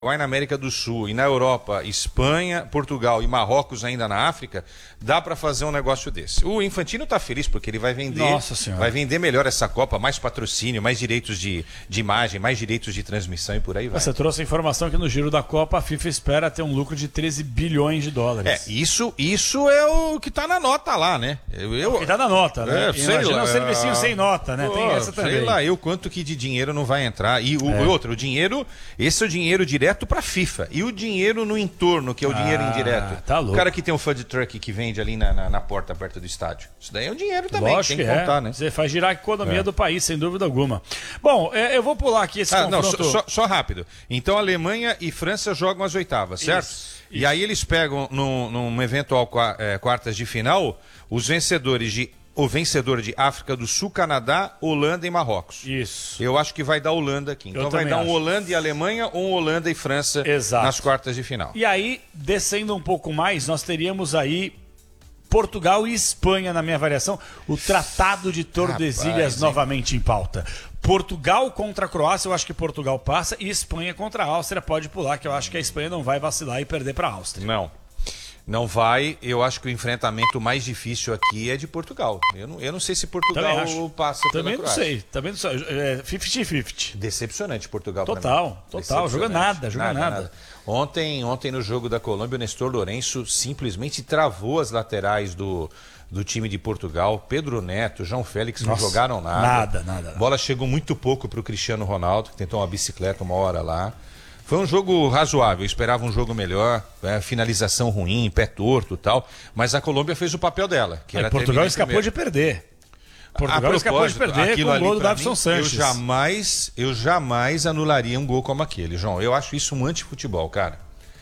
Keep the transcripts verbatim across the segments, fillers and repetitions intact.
Vai na América do Sul e na Europa, Espanha, Portugal e Marrocos ainda na África, dá para fazer um negócio desse. O Infantino tá feliz porque ele vai vender, Nossa Senhora. vai vender melhor essa Copa, mais patrocínio, mais direitos de, de imagem, mais direitos de transmissão e por aí vai. Você trouxe a informação que no giro da Copa a FIFA espera ter um lucro de treze bilhões de dólares. É, isso, isso é o que tá na nota lá, né? Eu, eu, o que tá na nota, né? É, sei Imagina lá, um servicinho sem nota, né? Pô, Tem essa também. Sei lá, eu quanto que de dinheiro não vai entrar. E o É. outro, o dinheiro, esse é o dinheiro direto pra FIFA. E o dinheiro no entorno, que é o Ah, dinheiro indireto. tá louco. O cara que tem um food truck que vende ali na, na, na porta perto do estádio. Isso daí é o dinheiro também, Lógico tem que que contar, é. né? Você faz girar a economia É. do país, sem dúvida alguma. Bom, é, eu vou pular aqui esse Ah, não, confronto. só, só, só rápido. Então Alemanha e França jogam as oitavas, certo? Isso, E isso. aí eles pegam num, num eventual qua- é, quartas de final os vencedores de o vencedor de África do Sul, Canadá, Holanda e Marrocos. Isso. Eu acho que vai dar Holanda aqui. Então vai também dar um acho. Holanda e Alemanha ou um Holanda e França Exato. nas quartas de final. E aí, descendo um pouco mais, nós teríamos aí Portugal e Espanha na minha avaliação. O Tratado de Tordesilhas Rapaz, hein? novamente em pauta. Portugal contra a Croácia, eu acho que Portugal passa. E Espanha contra a Áustria pode pular, que eu acho que a Espanha não vai vacilar e perder para a Áustria. Não. Não vai. Eu acho que o enfrentamento mais difícil aqui é de Portugal. Eu não, eu não sei se Portugal Também acho. passa Também pela não Croácia. sei. Também não sei. É cinquenta cinquenta. Decepcionante Portugal pra Total, mim. total. Joga Decepcionante. nada, joga nada. Ontem, ontem no jogo da Colômbia, o Nestor Lourenço simplesmente travou as laterais do, do time de Portugal. Pedro Neto, João Félix Nossa, não jogaram nada. nada, nada, nada. A bola chegou muito pouco para o Cristiano Ronaldo, que tentou uma bicicleta uma hora lá. Foi um jogo razoável, eu esperava um jogo melhor, é, finalização ruim, pé torto e tal, mas a Colômbia fez o papel dela. Que Aí, era Portugal terminar em escapou primeiro. de perder. Portugal A escapou de propósito, perder aquilo com o ali, gol do pra Davidson mim, Sanches. Eu jamais, eu jamais anularia um gol como aquele, João. Eu acho isso um antifutebol, cara.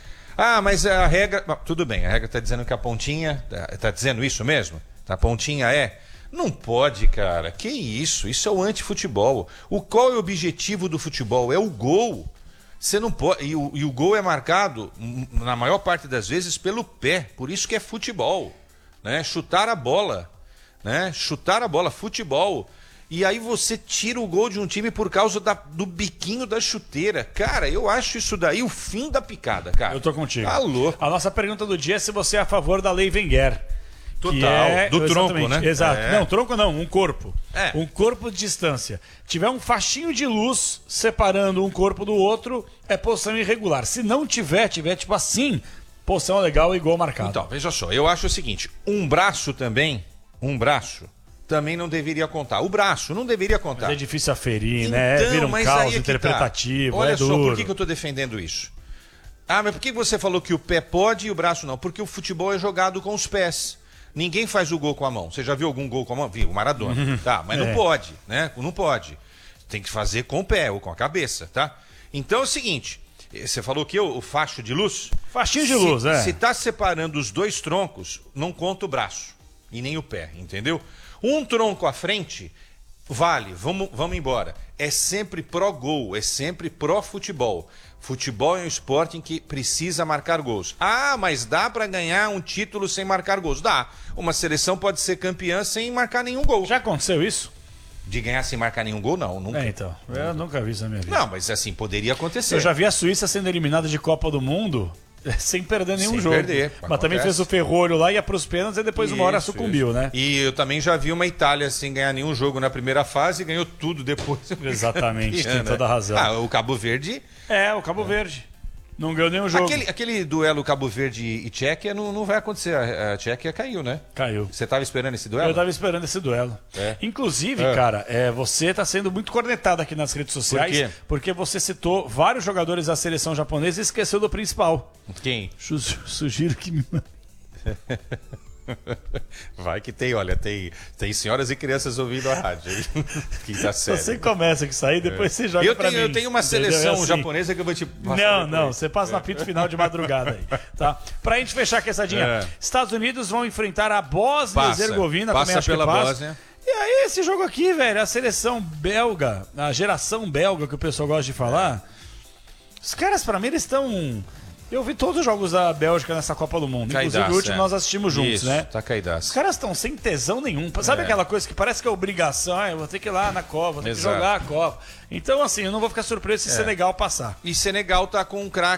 Ah, mas a regra... Bom, tudo bem, a regra está dizendo que a pontinha... Está dizendo isso mesmo? A pontinha é... Não pode, cara. Que isso? Isso é o antifutebol. O, qual é o objetivo do futebol? É o gol. Você não pode. E o, e o gol é marcado, na maior parte das vezes, pelo pé. Por isso que é futebol. Né? Chutar a bola. Né? Chutar a bola, futebol. E aí você tira o gol de um time por causa da, do biquinho da chuteira. Cara, eu acho isso daí o fim da picada, cara. Eu tô contigo. Tá louco. A nossa pergunta do dia é se você é a favor da lei Wenger. Total. Que é... Do tronco, Exatamente. né? Exato. É. Não, tronco não, um corpo. É. Um corpo de distância. Tiver um faixinho de luz separando um corpo do outro, é posição irregular. Se não tiver, tiver tipo assim, posição legal e gol marcado. Então, veja só, eu acho o seguinte, um braço também, um braço, também não deveria contar. O braço não deveria contar. Mas é difícil aferir, né? Então, Vira um mas caos aí é que interpretativo, tá. Olha é só, duro. por que, que eu estou defendendo isso? Ah, mas por que você falou que o pé pode e o braço não? Porque o futebol é jogado com os pés. Ninguém faz o gol com a mão. Você já viu algum gol com a mão? Viu, o Maradona. Tá, mas É. não pode, né? Não pode. Tem que fazer com o pé ou com a cabeça, tá? Então é o seguinte, você falou que o, o facho de luz... Faixinho de se, luz, é. Se tá separando os dois troncos, não conta o braço e nem o pé, entendeu? Um tronco à frente, vale, vamos, vamos embora. É sempre pró-gol, é sempre pró-futebol. Futebol é um esporte em que precisa marcar gols. Ah, mas dá para ganhar um título sem marcar gols? Dá. Uma seleção pode ser campeã sem marcar nenhum gol. Já aconteceu isso? De ganhar sem marcar nenhum gol, não. Nunca. É, então. Eu nunca vi isso na minha vida. Não, mas assim, poderia acontecer. Eu já vi a Suíça sendo eliminada de Copa do Mundo sem perder nenhum Sem jogo. perder, Mas acontece. também fez o ferrolho lá, ia pros pênaltis e depois uma hora Isso, sucumbiu, isso. né? E eu também já vi uma Itália sem ganhar nenhum jogo na primeira fase e ganhou tudo depois. Exatamente, Campeã, tem toda a razão. Ah, o Cabo Verde... É, o Cabo Verde. Não ganhou nenhum jogo. Aquele, aquele duelo Cabo Verde e Tchequia não, não vai acontecer. A, a Tchequia caiu, né? Caiu. Você estava esperando esse duelo? Eu tava esperando esse duelo. É. Inclusive, É. cara, é, você tá sendo muito cornetado aqui nas redes sociais. Por quê? Porque você citou vários jogadores da seleção japonesa e esqueceu do principal. Quem? Su- Sugiro que me... Vai que tem, olha, tem, tem senhoras e crianças ouvindo a rádio. Quinta série. Você começa com isso aí, depois você joga eu pra tenho, mim. Eu tenho uma Entendeu? seleção É assim. japonesa que eu vou te passar Não, depois. não, você passa no apito final de madrugada aí, tá? Pra gente fechar aqui essa dinha, É. Estados Unidos vão enfrentar a Bósnia e Passa. Herzegovina, Passa também acho pela que passa. Bósnia. E aí esse jogo aqui, velho, a seleção belga, a geração belga que o pessoal gosta de falar, os caras pra mim eles estão Eu vi todos os jogos da Bélgica nessa Copa do Mundo. Caidaço, Inclusive o último é. nós assistimos juntos, Isso, né? tá caidaço. Os caras estão sem tesão nenhum. Sabe É. aquela coisa que parece que é obrigação? Ah, eu vou ter que ir lá na Copa, vou ter Exato. que jogar a Copa. Então, assim, eu não vou ficar surpreso se É. Senegal passar. E Senegal tá com um craque